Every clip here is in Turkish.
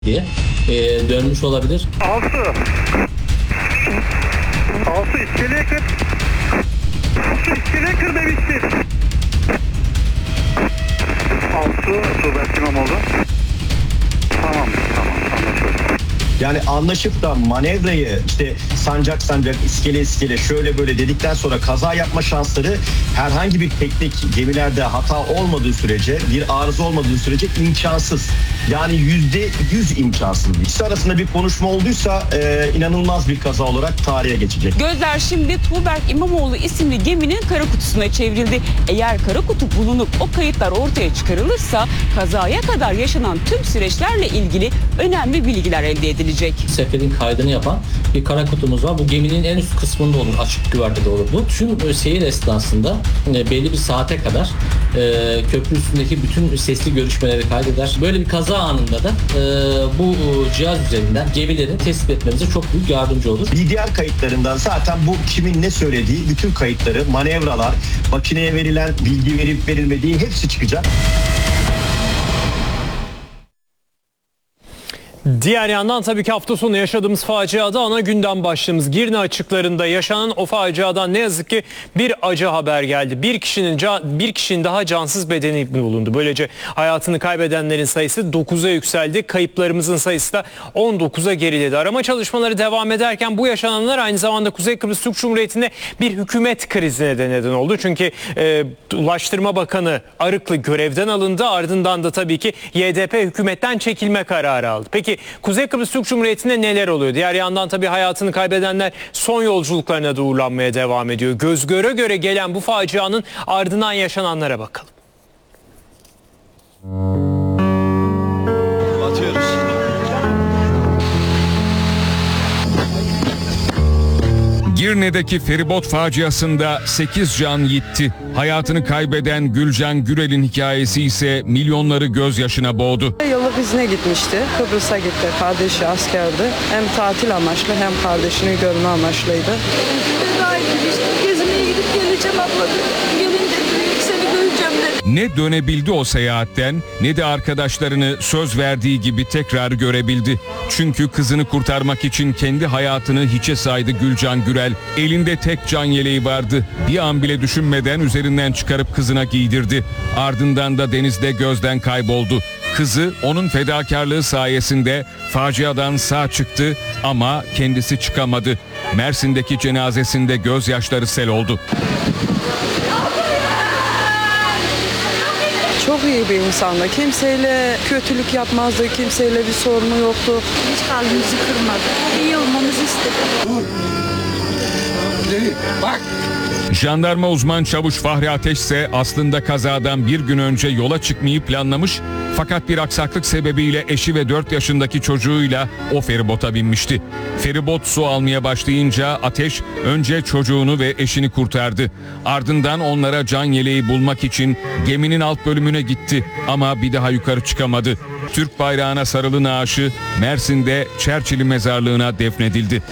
diye dönmüş olabilir. Altı iskeleye kır. Altı iskeleye kır demişti. Altı Tuğberk İmamoğlu. Tamam anlaşıldı. Yani anlaşıp da manevrayı işte sancak iskele şöyle böyle dedikten sonra kaza yapma şansları herhangi bir teknik gemilerde hata olmadığı sürece, bir arıza olmadığı sürece imkansız. Yani %100 imkansız. İkisi arasında bir konuşma olduysa inanılmaz bir kaza olarak tarihe geçecek. Gözler şimdi Tuğberk İmamoğlu isimli geminin kara kutusuna çevrildi. Eğer kara kutu bulunup o kayıtlar ortaya çıkarılırsa kazaya kadar yaşanan tüm süreçlerle ilgili önemli bilgiler elde edilecek. Seferin kaydını yapan bir kara kutumuz var. Bu geminin en üst kısmında olur, açık güvertede olur. Bu tüm seyir esnasında belli bir saate kadar köprü üstündeki bütün sesli görüşmeleri kaydeder. Böyle bir kaza anında da bu cihaz üzerinden gemileri tespit etmemize çok büyük yardımcı olur. DDR kayıtlarından zaten bu kimin ne söylediği, bütün kayıtları, manevralar, makineye verilen bilgi verip verilmediği hepsi çıkacak. Diğer yandan tabii ki hafta sonu yaşadığımız faciada ana gündem başlığımız. Girne açıklarında yaşanan o faciadan ne yazık ki bir acı haber geldi. Bir kişinin daha cansız bedeni bulundu. Böylece hayatını kaybedenlerin sayısı 9'a yükseldi. Kayıplarımızın sayısı da 19'a geriledi. Arama çalışmaları devam ederken bu yaşananlar aynı zamanda Kuzey Kıbrıs Türk Cumhuriyeti'nde bir hükümet krizine de neden oldu. Çünkü Ulaştırma Bakanı Arıklı görevden alındı. Ardından da tabii ki YDP hükümetten çekilme kararı aldı. Peki Kuzey Kıbrıs Türk Cumhuriyeti'nde neler oluyor? Diğer yandan tabii hayatını kaybedenler son yolculuklarına da uğurlanmaya devam ediyor. Göz göre göre gelen bu facianın ardından yaşananlara bakalım. Girne'deki feribot faciasında 8 can gitti. Hayatını kaybeden Gülcan Gürel'in hikayesi ise milyonları gözyaşına boğdu. Yıllık izne gitmişti. Kıbrıs'a gitti. Kardeşi askerdi. Hem tatil amaçlı hem kardeşini görme amaçlıydı. Gezmeye gidip geleceğim abla. Gelince seni göreceğim dedi. Ne dönebildi o seyahatten ne de arkadaşlarını söz verdiği gibi tekrar görebildi. Çünkü kızını kurtarmak için kendi hayatını hiçe saydı Gülcan Gürel. Elinde tek can yeleği vardı. Bir an bile düşünmeden üzerinden çıkarıp kızına giydirdi. Ardından da denizde gözden kayboldu. Kızı onun fedakarlığı sayesinde faciadan sağ çıktı ama kendisi çıkamadı. Mersin'deki cenazesinde gözyaşları sel oldu. Çok iyi bir insandı. Kimseyle kötülük yapmazdı. Kimseyle bir sorunu yoktu. Hiç kalbimizi kırmadı. İyi olmamızı istedi. Jandarma uzman çavuş Fahri Ateş ise aslında kazadan bir gün önce yola çıkmayı planlamış fakat bir aksaklık sebebiyle eşi ve 4 yaşındaki çocuğuyla o feribota binmişti. Feribot su almaya başlayınca Ateş önce çocuğunu ve eşini kurtardı. Ardından onlara can yeleği bulmak için geminin alt bölümüne gitti ama bir daha yukarı çıkamadı. Türk bayrağına sarılı naaşı Mersin'de Çerçili mezarlığına defnedildi.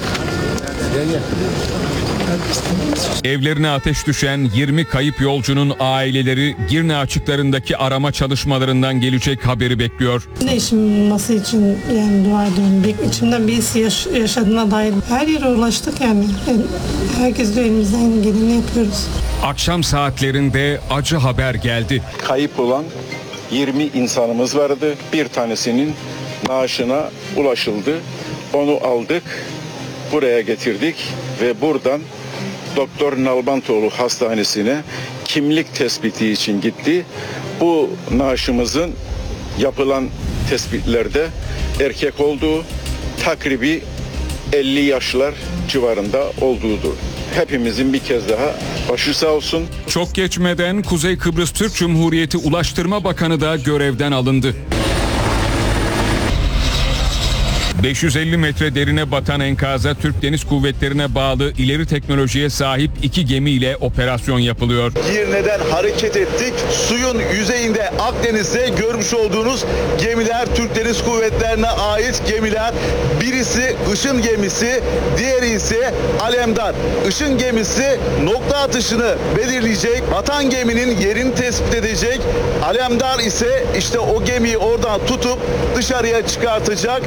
Evlerine ateş düşen 20 kayıp yolcunun aileleri Girne açıklarındaki arama çalışmalarından gelecek haberi bekliyor. Eşim olması için yani dua ediyorum. İçimden bir his yaşadığına dair her yere ulaştık yani. Herkes de elimizden geleni yapıyoruz. Akşam saatlerinde acı haber geldi. Kayıp olan 20 insanımız vardı. Bir tanesinin naaşına ulaşıldı. Onu aldık, buraya getirdik ve buradan Doktor Nalbantoğlu Hastanesi'ne kimlik tespiti için gitti. Bu naaşımızın yapılan tespitlerde erkek olduğu, takribi 50 yaşlar civarında olduğudur. Hepimizin bir kez daha başı sağ olsun. Çok geçmeden Kuzey Kıbrıs Türk Cumhuriyeti Ulaştırma Bakanı da görevden alındı. 550 metre derine batan enkaza Türk Deniz Kuvvetleri'ne bağlı ileri teknolojiye sahip 2 gemiyle operasyon yapılıyor. Girne'den hareket ettik. Suyun yüzeyinde Akdeniz'de görmüş olduğunuz gemiler Türk Deniz Kuvvetlerine ait gemiler. Birisi Işın gemisi, diğeri ise Alemdar. Işın gemisi nokta atışını belirleyecek, batan geminin yerini tespit edecek. Alemdar ise işte o gemiyi oradan tutup dışarıya çıkartacak.